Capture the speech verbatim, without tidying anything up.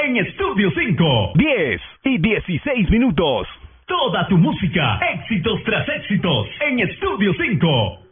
en Estudio cinco. diez y dieciséis minutos. Toda tu música, éxitos tras éxitos, en Estudio cinco.